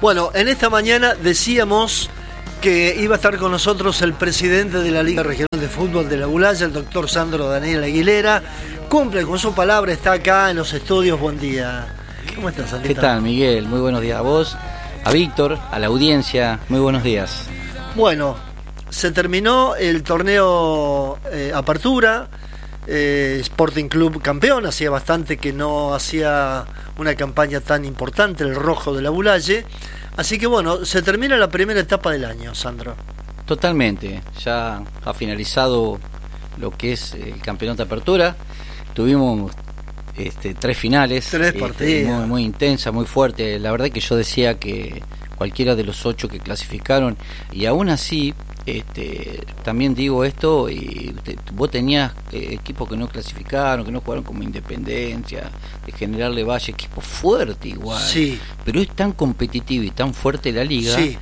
Bueno, en esta mañana decíamos que iba a estar con nosotros el presidente de la Liga Regional de Fútbol de La Bulaya, el doctor Sandro Daniel Aguilera. Cumple con su palabra, está acá en los estudios. Buen día. ¿Cómo estás, Sandrita? ¿Qué tal, Miguel? Muy buenos días a vos, a Víctor, a la audiencia. Muy buenos días. Bueno, se terminó el torneo Apertura. Sporting Club campeón, hacía bastante que no hacía una campaña tan importante el rojo de La Bulaye, así que bueno, se termina la primera etapa del año, Sandro. Totalmente, ya ha finalizado lo que es el campeonato de apertura. Tuvimos 3 finales, 3 partidos, muy intensa, muy fuerte. La verdad que yo decía que cualquiera de los 8 que clasificaron, y aún así también digo esto, vos tenías equipos que no clasificaron, que no jugaron, como Independencia, de General Valle, equipo fuerte igual, sí. Pero es tan competitiva y tan fuerte la liga, sí,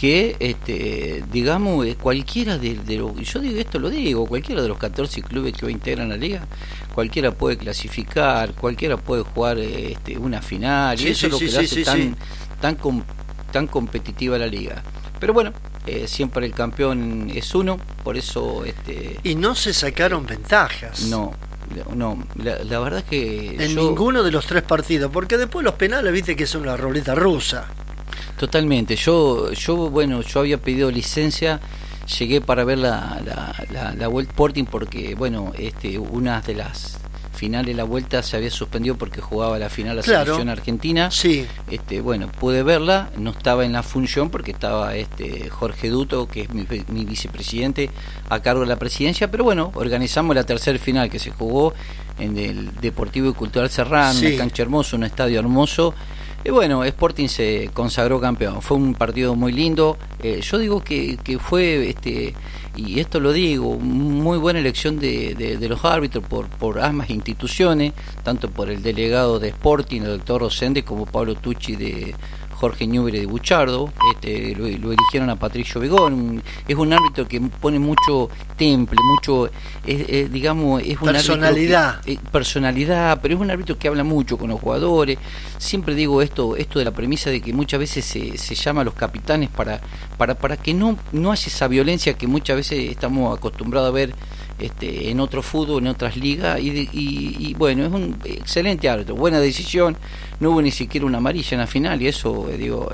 que digamos cualquiera de los, yo digo esto, lo digo, cualquiera de los 14 clubes que hoy integran la liga, cualquiera puede clasificar, cualquiera puede jugar una final, sí, y eso sí, es lo que sí, le hace sí, tan competitiva la liga. Pero bueno, siempre el campeón es uno, por eso y no se sacaron ventajas. No, la verdad es que en ninguno de los 3 partidos, porque después los penales, viste que es una ruleta rusa. Totalmente. Yo había pedido licencia, llegué para ver la Vuelta Sporting, porque bueno, una de las finales de la Vuelta se había suspendido porque jugaba la final la selección argentina. Sí. Bueno, pude verla, no estaba en la función porque estaba Jorge Duto, que es mi vicepresidente, a cargo de la presidencia, pero bueno, organizamos la tercera final que se jugó en el Deportivo y Cultural Serrano, una cancha hermosa, un estadio hermoso. Y bueno, Sporting se consagró campeón. Fue un partido muy lindo. Yo digo que fue, y esto lo digo, muy buena elección de los árbitros por ambas instituciones, tanto por el delegado de Sporting, el doctor Rosende, como Pablo Tucci de Jorge Ñuble de Buchardo. Lo eligieron a Patricio Begón. Es un árbitro que pone mucho temple, mucho, digamos, es un personalidad. Personalidad, pero es un árbitro que habla mucho con los jugadores. Siempre digo esto de la premisa de que muchas veces se llama a los capitanes para que no haya esa violencia que muchas veces estamos acostumbrados a ver en otro fútbol, en otras ligas, y bueno, es un excelente árbitro, buena decisión. No hubo ni siquiera una amarilla en la final, y eso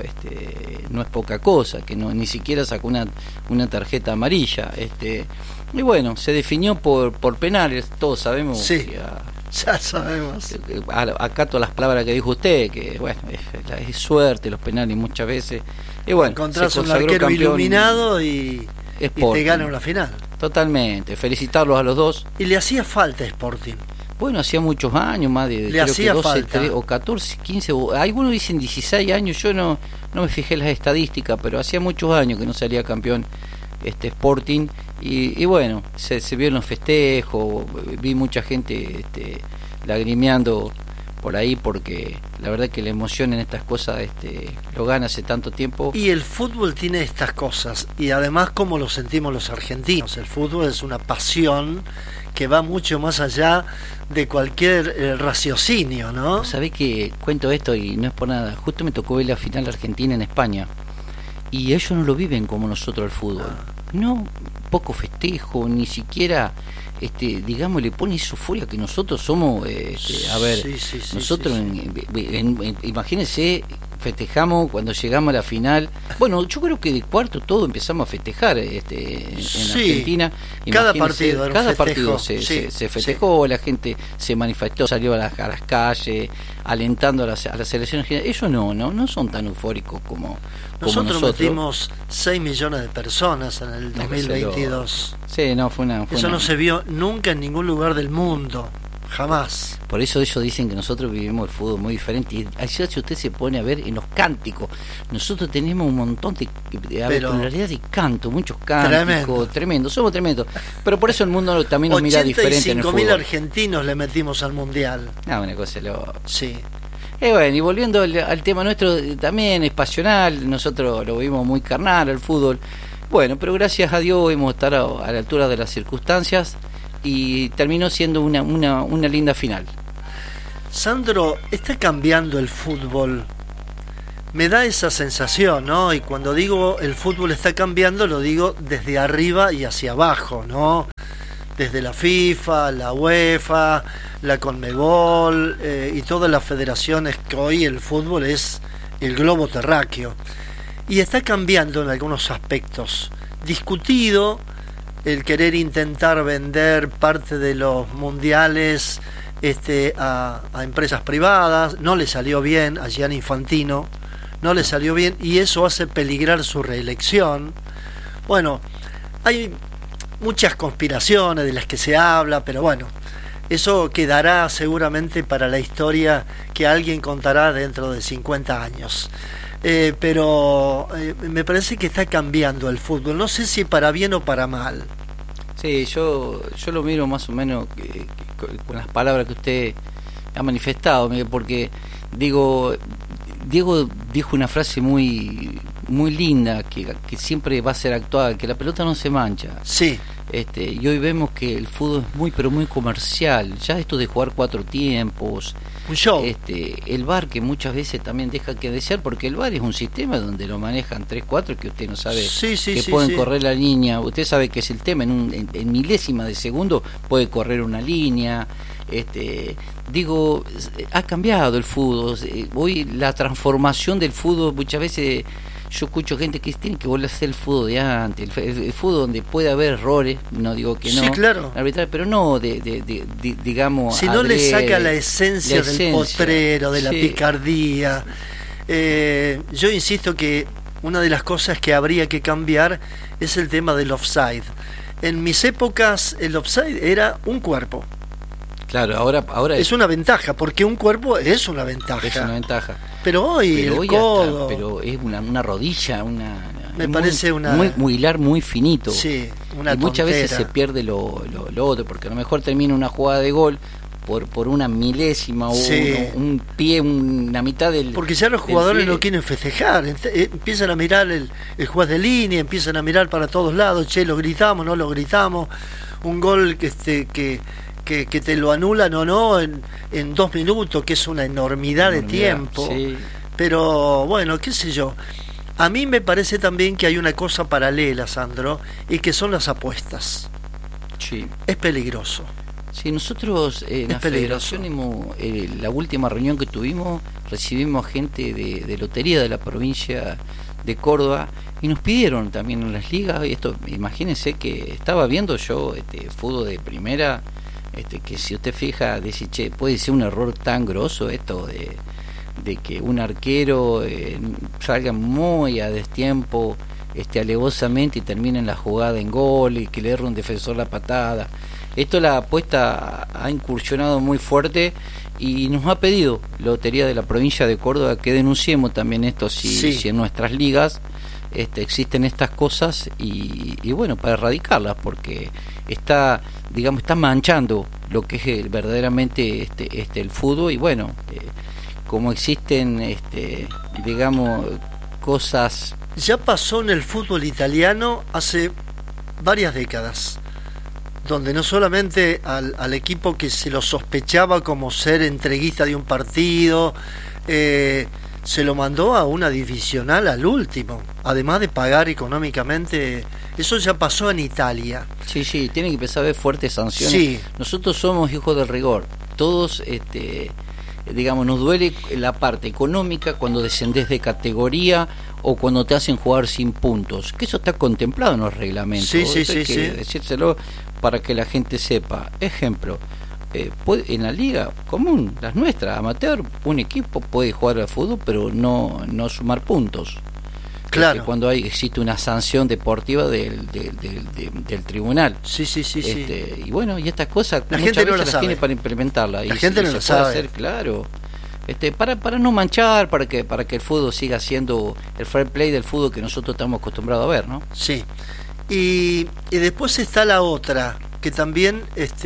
no es poca cosa, que no ni siquiera sacó una tarjeta amarilla. Y bueno, se definió por penales, todos sabemos. Sí, ya sabemos. Acato las palabras que dijo usted, que bueno, es suerte los penales muchas veces. Y bueno, encontrás un arquero iluminado y te ganan la final. Totalmente, felicitarlos a los dos. ¿Y le hacía falta Sporting? Bueno, hacía muchos años, más de le hacía 12, falta. 13, o 14, 15, algunos dicen 16 años, yo no me fijé en las estadísticas, pero hacía muchos años que no salía campeón Sporting, y bueno, se vio en los festejos, vi mucha gente lagrimeando por ahí, porque la verdad que la emoción en estas cosas lo gana hace tanto tiempo. Y el fútbol tiene estas cosas, y además como lo sentimos los argentinos, el fútbol es una pasión que va mucho más allá de cualquier raciocinio, ¿no? Sabés que cuento esto y no es por nada, justo me tocó ver la final argentina en España, y ellos no lo viven como nosotros el fútbol. No, poco festejo, ni siquiera digamos, le pone esa euforia que nosotros somos. A ver, nosotros imagínense, festejamos cuando llegamos a la final. Bueno, yo creo que de cuarto todo empezamos a festejar en Argentina. Cada partido se festejó, la gente se manifestó, salió a las calles alentando a las selecciones. Ellos no son tan eufóricos como nosotros. Metimos 6 millones de personas en el 2022. Sí, no, eso no se vio nunca en ningún lugar del mundo. Jamás. Por eso ellos dicen que nosotros vivimos el fútbol muy diferente. Y allá, si usted se pone a ver en los cánticos, nosotros tenemos un montón de popularidad de canto, muchos cánticos, tremendo, somos tremendos. Pero por eso el mundo también nos mira diferente en el fútbol. 85.000 argentinos le metimos al mundial. Una cosa Sí. Bueno, y volviendo al tema nuestro, también es pasional, nosotros lo vimos muy carnal al fútbol. Bueno, pero gracias a Dios hemos estado a la altura de las circunstancias y terminó siendo una linda final. Sandro, ¿está cambiando el fútbol Me da esa sensación, ¿no? Y cuando digo el fútbol está cambiando, lo digo desde arriba y hacia abajo, ¿no? Desde la FIFA, la UEFA, la Conmebol y todas las federaciones, que hoy el fútbol es el globo terráqueo. Y está cambiando en algunos aspectos. Discutido el querer intentar vender parte de los mundiales a empresas privadas. No le salió bien a Gianni Infantino, no le salió bien, y eso hace peligrar su reelección. Bueno, hay muchas conspiraciones de las que se habla, pero bueno, eso quedará seguramente para la historia que alguien contará dentro de 50 años. Pero me parece que está cambiando el fútbol, no sé si para bien o para mal. Sí, yo lo miro más o menos con las palabras que usted ha manifestado, porque Diego dijo una frase muy linda que siempre va a ser actual, que la pelota no se mancha. Sí. Y hoy vemos que el fútbol es muy pero muy comercial, ya esto de jugar 4 tiempos, un show. El VAR, que muchas veces también deja que desear, porque el VAR es un sistema donde lo manejan 3-4 que usted no sabe que pueden correr la línea. Usted sabe que es el tema, en milésima de segundo puede correr una línea. Ha cambiado el fútbol. Hoy la transformación del fútbol, muchas veces yo escucho gente que tiene que volver a ser el fútbol de antes, el fútbol donde puede haber errores, no digo que no, sí, claro, arbitrar, pero no digamos, si no le saca la esencia del potrero, de la picardía. Yo insisto que una de las cosas que habría que cambiar es el tema del offside. En mis épocas el offside era un cuerpo. Claro, ahora es una ventaja, porque un cuerpo es una ventaja. Es una ventaja. Pero hoy el codo, pero es una rodilla, me parece muy hilar muy finito. Sí, una y muchas tontera. Veces se pierde lo otro, porque a lo mejor termina una jugada de gol por una milésima o un pie, una mitad del. Porque ya los jugadores no quieren festejar, empiezan a mirar el juez de línea, empiezan a mirar para todos lados, che, lo gritamos, no lo gritamos, un gol que te lo anulan o no en 2 minutos, que es una enormidad de tiempo. Sí. Pero bueno, qué sé yo. A mí me parece también que hay una cosa paralela, Sandro, y que son las apuestas. Sí. Es peligroso. Sí, nosotros en la federación, la última reunión que tuvimos, recibimos gente de lotería de la provincia de Córdoba y nos pidieron también en las ligas, y esto, imagínense que estaba viendo yo fútbol de primera, que si usted fija, dice, che, puede ser un error tan grosso esto de que un arquero salga muy a destiempo, alevosamente, y termine en la jugada en gol, y que le erre un defensor la patada. Esto, la apuesta ha incursionado muy fuerte y nos ha pedido Lotería de la provincia de Córdoba que denunciemos también esto, si en nuestras ligas existen estas cosas, y bueno, para erradicarlas, porque está manchando lo que es verdaderamente el fútbol. Y bueno, como existen cosas. Ya pasó en el fútbol italiano hace varias décadas, donde no solamente al equipo que se lo sospechaba como ser entreguista de un partido, se lo mandó a una divisional al último, además de pagar económicamente. Eso ya pasó en Italia. Sí, tiene que empezar a haber fuertes sanciones. Sí. Nosotros somos hijos del rigor. Todos, nos duele la parte económica cuando descendés de categoría o cuando te hacen jugar sin puntos, que eso está contemplado en los reglamentos. Sí. Decírselo para que la gente sepa. Ejemplo, en la liga común, las nuestras, amateur, un equipo puede jugar al fútbol pero no sumar puntos. Claro. Cuando existe una sanción deportiva del tribunal. Sí. Y bueno, y estas cosas la muchas gente no veces las tiene sabe. para implementarla. La gente no se lo puede sabe. hacer, claro. Para no manchar, para que el fútbol siga siendo el fair play del fútbol que nosotros estamos acostumbrados a ver, ¿no? Sí. Y después está la otra, que también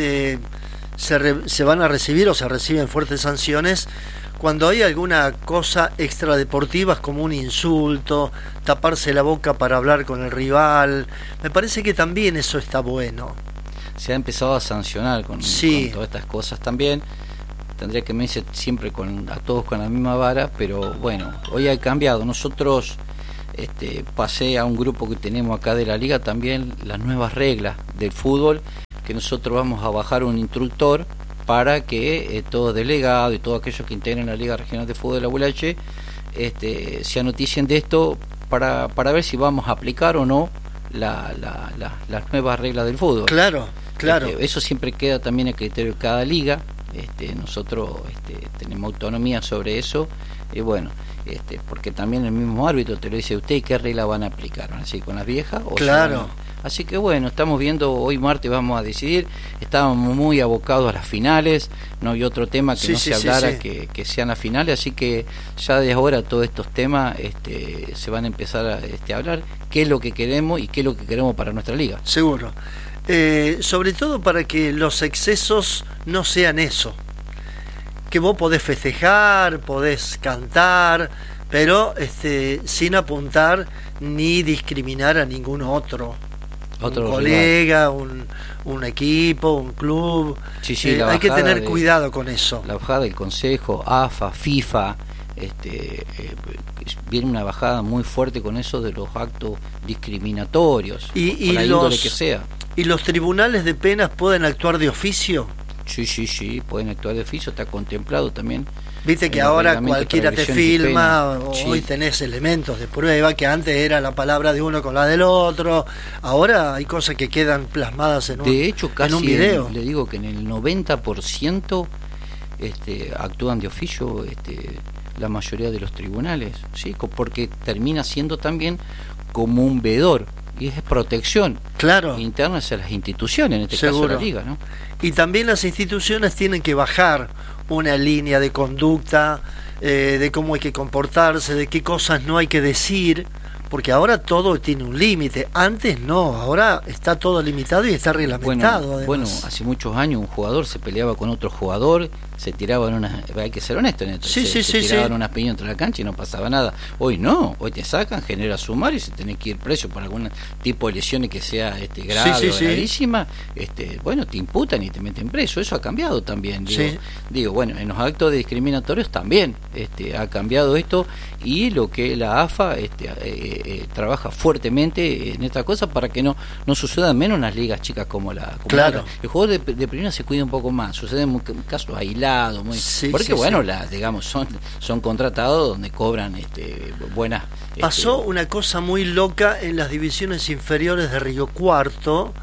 se van a recibir o se reciben fuertes sanciones cuando hay alguna cosa extradeportiva, como un insulto, taparse la boca para hablar con el rival. Me parece que también eso está bueno. Se ha empezado a sancionar con todas estas cosas también. tendría que medirse siempre a todos con la misma vara, pero bueno, hoy ha cambiado. Nosotros pasé a un grupo que tenemos acá de la liga también las nuevas reglas del fútbol, que nosotros vamos a bajar un instructor para que todo delegado y todos aquellos que integran la Liga Regional de Fútbol de la ULH se anoticien de esto para ver si vamos a aplicar o no las nuevas reglas del fútbol. Claro. Eso siempre queda también a criterio de cada liga. Nosotros tenemos autonomía sobre eso, y bueno, porque también el mismo árbitro te lo dice usted qué regla van a aplicar, ¿van a seguir con las viejas o claro? Así que bueno, estamos viendo, hoy martes vamos a decidir. Estábamos muy abocados a las finales, no había otro tema que se hablara que sean las finales, así que ya desde ahora todos estos temas se van a empezar a hablar, qué es lo que queremos y qué es lo que queremos para nuestra liga. Seguro. Sobre todo para que los excesos no sean eso, que vos podés festejar, podés cantar, pero sin apuntar ni discriminar a ningún otro colega, un equipo, un club. Hay que tener cuidado con eso. La bajada del Consejo, AFA, FIFA, viene una bajada muy fuerte con eso de los actos discriminatorios, y la índole que sea. ¿Y los tribunales de penas pueden actuar de oficio? Sí, pueden actuar de oficio, está contemplado también. Viste que ahora cualquiera te filma, hoy tenés elementos de prueba, que antes era la palabra de uno con la del otro, ahora hay cosas que quedan plasmadas en un video. De hecho, casi le digo que en el 90% actúan de oficio la mayoría de los tribunales, ¿sí? Porque termina siendo también como un veedor, y es protección interna hacia las instituciones, en este caso la liga, ¿no? Y también las instituciones tienen que bajar una línea de conducta, de cómo hay que comportarse, de qué cosas no hay que decir, porque ahora todo tiene un límite. Antes no, ahora está todo limitado y está reglamentado. Bueno, hace muchos años un jugador se peleaba con otro jugador, se tiraban hay que ser honesto en esto, se tiraban unas piñas entre la cancha y no pasaba nada. Hoy no, hoy te sacan, genera sumario y se tenés que ir preso por algún tipo de lesiones que sea grave o gravísima, bueno, te imputan y te meten preso. Eso ha cambiado también, digo, bueno, en los actos discriminatorios también ha cambiado esto, y lo que la AFA trabaja fuertemente en esta cosa para que no suceda menos en las ligas chicas como la. El jugador de primera se cuida un poco más, suceden casos aislados, porque digamos son contratados donde cobran buenas. Pasó una cosa muy loca en las divisiones inferiores de Río Cuarto,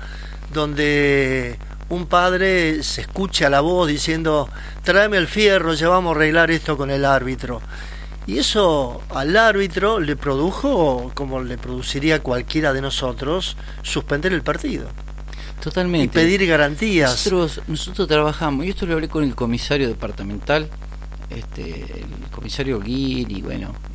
donde un padre se escucha la voz diciendo: tráeme el fierro, ya vamos a arreglar esto con el árbitro. Y eso al árbitro le produjo, como le produciría a cualquiera de nosotros, suspender el partido. Totalmente. Y pedir garantías. Nosotros trabajamos, y esto lo hablé con el comisario departamental, el comisario Holguín, y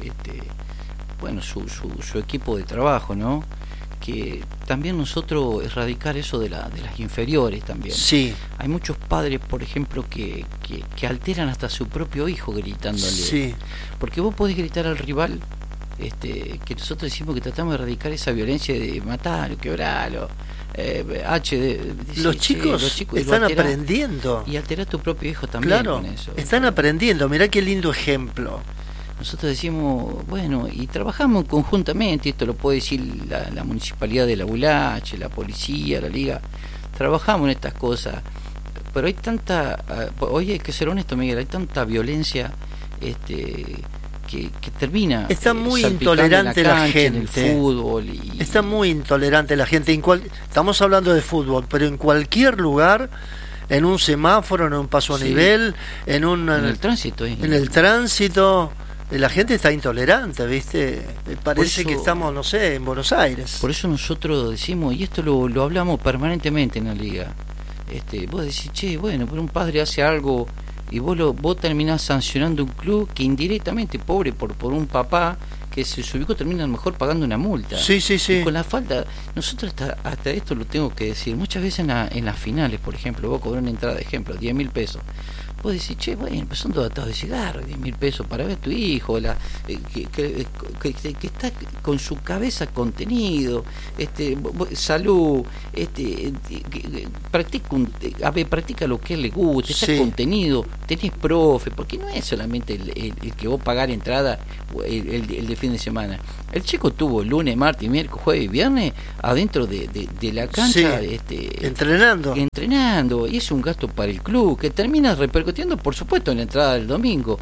su equipo de trabajo, ¿no? Que también nosotros erradicar eso de las inferiores también. Sí. Hay muchos padres, por ejemplo, que alteran hasta a su propio hijo gritándole. Sí. Porque vos podés gritar al rival, que nosotros decimos que tratamos de erradicar esa violencia de matarlo, quebrarlo. Los chicos están aprendiendo. Y alterar a tu propio hijo también con eso. Están aprendiendo. Mirá qué lindo ejemplo. Nosotros decimos, bueno, y trabajamos conjuntamente, esto lo puede decir la municipalidad de la ULH, la policía, la liga, trabajamos en estas cosas, pero hay hoy hay que ser honesto, Miguel, hay tanta violencia que termina. Está muy intolerante la gente en el fútbol. Está muy intolerante la gente. Estamos hablando de fútbol, pero en cualquier lugar, en un semáforo, en un paso a nivel, en el tránsito. En el tránsito. La gente está intolerante, ¿viste? Me parece que estamos, no sé, en Buenos Aires. Por eso nosotros decimos, y esto lo hablamos permanentemente en la liga, vos decís, pero un padre hace algo y vos terminás sancionando un club que indirectamente, pobre, por un papá que se ubicó termina a lo mejor pagando una multa. Sí. Y con la falta, nosotros hasta esto lo tengo que decir, muchas veces en las finales, por ejemplo, vos cobrás una entrada de ejemplo, 10.000 pesos. Vos decís, che, bueno, pues son todos atados de cigarro, 10.000 pesos para ver a tu hijo, que está con su cabeza contenido, salud, practica lo que a él le gusta, está contenido, tenés profe, porque no es solamente el que vos pagás entrada el de fin de semana. El chico tuvo lunes, martes, miércoles, jueves y viernes adentro de la cancha, entrenando, y es un gasto para el club que termina repercutiendo, por supuesto, en la entrada del domingo.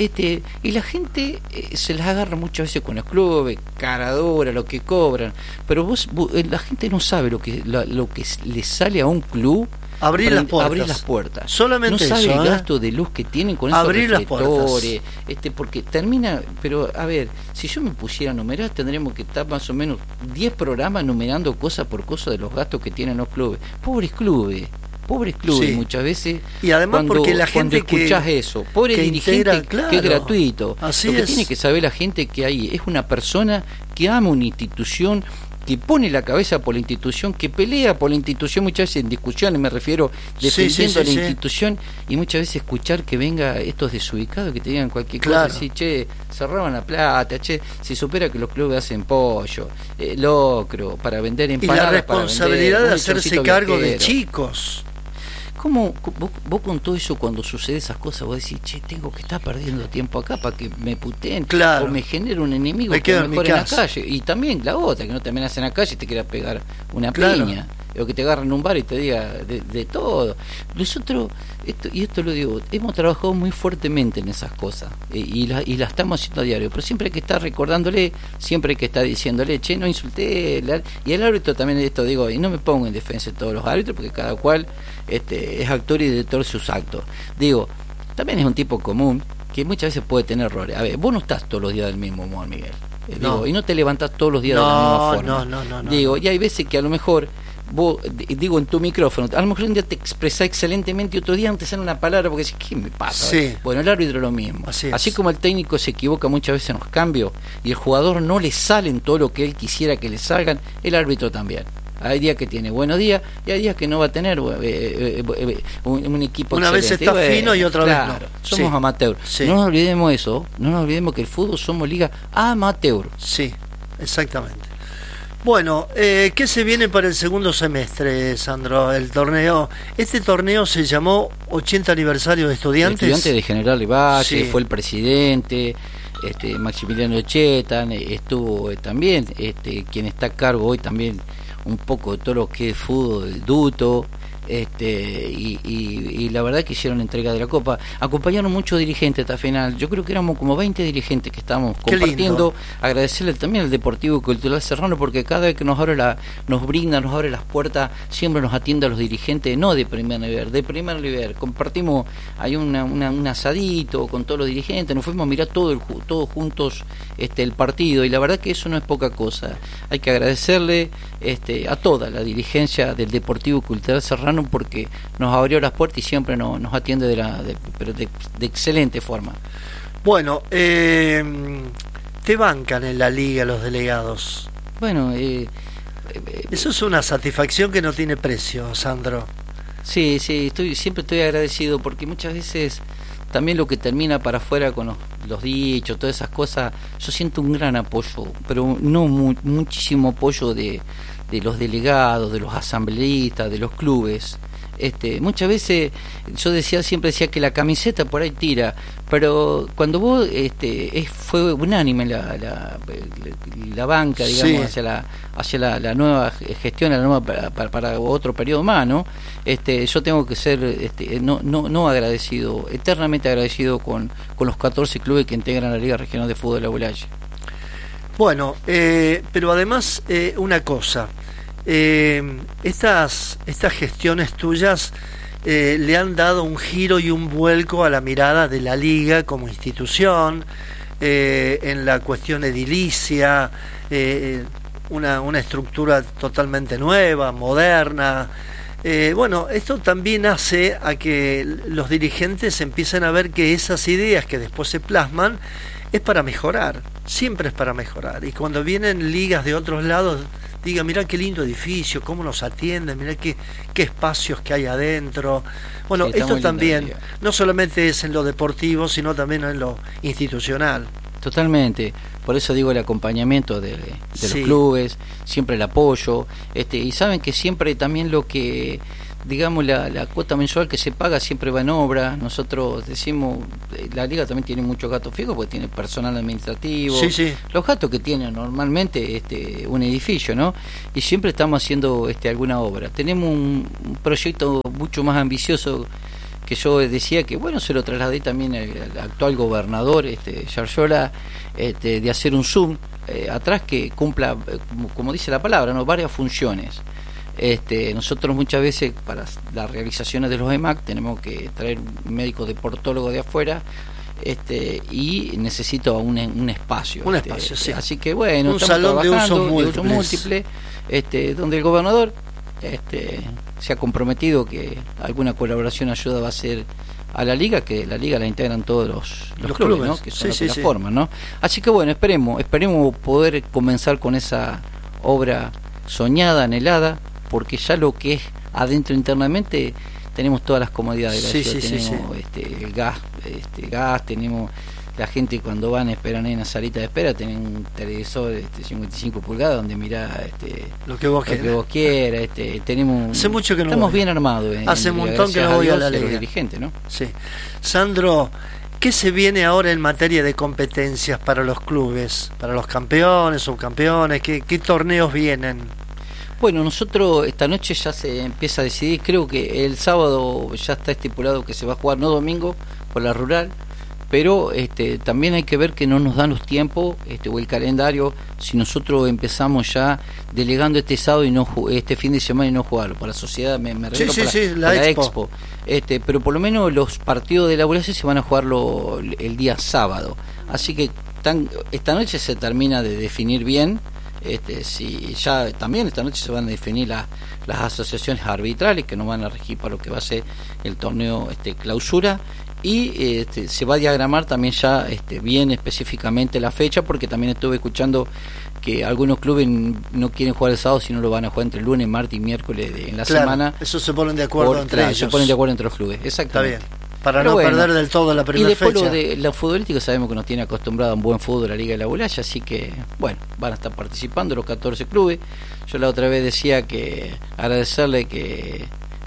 Y la gente se las agarra muchas veces con los clubes, cara dura, lo que cobran, pero la gente no sabe lo que le sale a un club. Abrir las puertas. Solamente no sabe eso, el gasto de luz que tienen con esos reflectores, porque termina, pero a ver, si yo me pusiera a numerar, tendríamos que estar más o menos 10 programas numerando cosa por cosa de los gastos que tienen los clubes. Pobres clubes, muchas veces. Y además porque la gente cuando escuchás eso, pobre dirigente, integra, que es gratuito. Así lo que es. tiene que saber la gente que hay es una persona que ama una institución, que pone la cabeza por la institución, que pelea por la institución, muchas veces en discusiones, me refiero, defendiendo a la institución, y muchas veces escuchar que venga estos desubicados que te digan cualquier cosa, así, che, cerraban la plata, che, si supera que los clubes hacen pollo, locro, para vender empanadas, y la responsabilidad de hacerse cargo de chicos. ¿Cómo vos con todo eso, cuando sucede esas cosas, vos decís, che, tengo que estar perdiendo tiempo acá para que me puteen, o me genere un enemigo que mejor en la calle? Y también la otra, que no te amenacen en la calle y te quiera pegar una piña, o que te agarren en un bar y te diga de todo. Nosotros, esto lo digo, hemos trabajado muy fuertemente en esas cosas, y la estamos haciendo a diario, pero siempre hay que estar recordándole, siempre hay que estar diciéndole, che, no insulté, y el árbitro también, esto digo, y no me pongo en defensa de todos los árbitros, porque cada cual es actor y director de sus actos. Digo, también es un tipo común que muchas veces puede tener errores. A ver, vos no estás todos los días del mismo humor, Miguel. Digo, y no te levantás todos los días de la misma forma. Digo, y hay veces que a lo mejor vos, digo, en tu micrófono, a lo mejor un día te expresás excelentemente y otro día no te sale una palabra porque decís, ¿qué me pasa? Bueno, el árbitro lo mismo. Así como el técnico se equivoca muchas veces en los cambios y el jugador no le salen todo lo que él quisiera que le salgan, el árbitro también. Hay días que tiene buenos días y hay días que no va a tener un equipo una excelente. Vez está fino y otra vez no. Somos amateur. No nos olvidemos eso, no nos olvidemos que el fútbol somos liga amateur. Sí, exactamente. Bueno, ¿qué se viene para el segundo semestre, Sandro? El torneo. Este torneo se llamó 80 aniversario de Estudiantes. Estudiantes de General Valle, fue el presidente. Maximiliano Chetan estuvo también, quien está a cargo hoy también un poco de todo lo que es fútbol, Duto, y la verdad que hicieron entrega de la copa, acompañaron muchos dirigentes hasta final. Yo creo que éramos como 20 dirigentes que estábamos compartiendo. Agradecerle también al Deportivo Cultural Serrano, porque cada vez que nos abre las puertas, siempre nos atiende a los dirigentes, no de primer nivel, compartimos, hay un asadito con todos los dirigentes, nos fuimos a mirar todos juntos el partido, y la verdad que eso no es poca cosa. Hay que agradecerle a toda la dirigencia del Deportivo Cultural Serrano, porque nos abrió las puertas y siempre nos atiende de excelente forma. Bueno, te bancan en la liga los delegados. Bueno, eso es una satisfacción que no tiene precio, Sandro. Sí, siempre estoy agradecido, porque muchas veces también lo que termina para afuera con los dichos, todas esas cosas, yo siento un gran apoyo, pero no muchísimo apoyo de los delegados, de los asambleístas, de los clubes. Muchas veces siempre decía que la camiseta por ahí tira, pero cuando vos fue unánime la banca, digamos, hacia la nueva gestión, la nueva para otro periodo más, ¿no? Yo tengo que ser no agradecido, eternamente agradecido con los 14 clubes que integran la Liga Regional de Fútbol de la Valle. Bueno, pero además una cosa, estas gestiones tuyas le han dado un giro y un vuelco a la mirada de la Liga como institución, en la cuestión edilicia, una estructura totalmente nueva, moderna, Bueno, esto también hace a que los dirigentes empiecen a ver que esas ideas que después se plasman es para mejorar, siempre es para mejorar. Y cuando vienen ligas de otros lados, diga, mirá qué lindo edificio, cómo nos atienden, mirá qué espacios que hay adentro. Bueno, sí, esto también no solamente es en lo deportivo, sino también en lo institucional. Totalmente, por eso digo el acompañamiento de los clubes, siempre el apoyo, y saben que siempre también lo que, digamos, la cuota mensual que se paga siempre va en obra. Nosotros decimos, la liga también tiene muchos gastos fijos porque tiene personal administrativo, los gastos que tiene normalmente un edificio, ¿no? Y siempre estamos haciendo alguna obra. Tenemos un proyecto mucho más ambicioso que yo decía que, bueno, se lo trasladé también al actual gobernador, Yarlora, de hacer un Zoom atrás que cumpla, como dice la palabra, ¿no?, varias funciones. Nosotros muchas veces para las realizaciones de los EMAC tenemos que traer médicos deportólogos de afuera, y necesito un espacio. Un espacio, sí. Así que bueno, un salón de uso múltiple, donde el gobernador se ha comprometido que alguna colaboración, ayuda va a hacer a la liga, que la liga la integran todos los clubes, ¿no?, que son los que la forman, ¿no? Así que bueno, esperemos poder comenzar con esa obra soñada, anhelada, porque ya lo que es adentro internamente tenemos todas las comodidades de la ciudad, tenemos el gas, tenemos la gente cuando van esperan en la salita de espera, tienen un televisor 55 pulgadas donde mirá lo que vos quieras, tenemos hace mucho que no estamos bien armados, hace un montón que no voy a la liga, dirigente, ¿no? Sí. Sandro, ¿qué se viene ahora en materia de competencias para los clubes, para los campeones, subcampeones? ¿Qué torneos vienen? Bueno, nosotros esta noche ya se empieza a decidir. Creo que el sábado ya está estipulado que se va a jugar, no domingo, por la rural, pero también hay que ver que no nos dan los tiempos o el calendario si nosotros empezamos ya delegando este sábado y no este fin de semana y no jugarlo para la sociedad, me refiero para la Expo. Pero por lo menos los partidos de la ULS se van a jugarlo el día sábado, así que esta noche se termina de definir bien. Si ya también esta noche se van a definir las asociaciones arbitrales que nos van a regir para lo que va a ser el torneo clausura, y se va a diagramar también ya bien específicamente la fecha, porque también estuve escuchando que algunos clubes no quieren jugar el sábado, sino lo van a jugar entre lunes, martes y miércoles en la semana. Eso se ponen de acuerdo entre ellos. Se ponen de acuerdo entre los clubes, exactamente. Está bien. Para no perder del todo la primera fecha. Y después lo de los futbolísticos sabemos que nos tiene acostumbrado a un buen fútbol la Liga de la Bulaya, así que bueno, van a estar participando los 14 clubes. Yo la otra vez decía que agradecerle que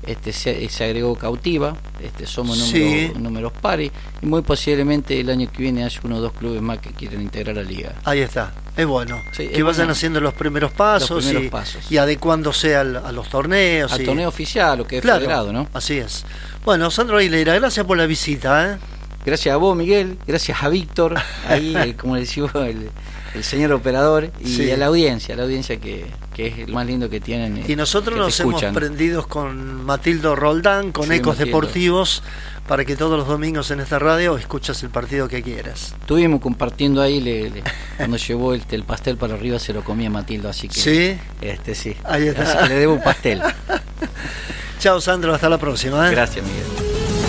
se agregó Cautiva, somos números pares, y muy posiblemente el año que viene haya uno o dos clubes más que quieren integrar la liga. Ahí está, es bueno, que vayan haciendo los primeros pasos, y adecuándose a los torneos. Al torneo oficial, lo que es federado, ¿no? Así es. Bueno, Sandro Aguilera, gracias por la visita. Gracias a vos, Miguel, gracias a Víctor, ahí como le decimos, el señor operador, y a la audiencia que es el más lindo que tienen. Y nosotros nos hemos prendido con Matildo Roldán, con Ecos Deportivos, para que todos los domingos en esta radio escuchas el partido que quieras. Estuvimos compartiendo ahí, cuando llevó el pastel para arriba se lo comía Matildo, así que sí. Ahí está. Así que le debo un pastel. Chao, Sandro, hasta la próxima. Gracias, Miguel.